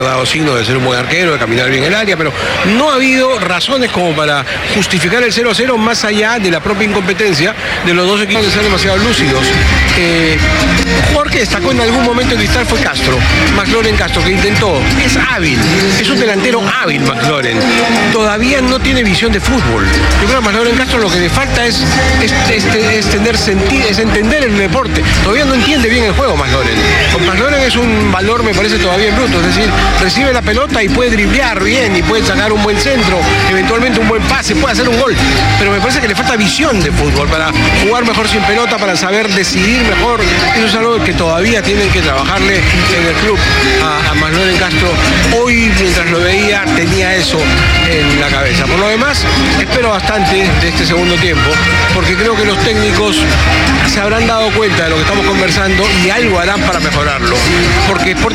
Ha dado signos de ser un buen arquero, de caminar bien el área, pero no ha habido razones como para justificar el 0-0 más allá de la propia incompetencia de los dos equipos de ser demasiado lúcidos. Un jugador que destacó en algún momento en Cristal fue Castro, McLaren Castro, que intentó, es hábil, es un delantero hábil McLaren, todavía no tiene visión de fútbol. Yo creo que a McLaren Castro lo que le falta es entender el deporte, todavía no entiende bien el juego McLaren. McLaren es un valor, me parece, todavía en bruto, es decir, recibe la pelota y puede driblear bien y puede sacar un buen centro, eventualmente un buen pase, puede hacer un gol, pero me parece que le falta visión de fútbol para jugar mejor sin pelota, para saber decidir mejor. Eso es algo que todavía tienen que trabajarle en el club a McLaren Castro. Hoy, mientras lo veía, tenía eso en la cabeza. Por lo demás, espero bastante de este segundo tiempo, porque creo que los técnicos se habrán dado cuenta de lo que estamos conversando y algo harán para mejorarlo, porque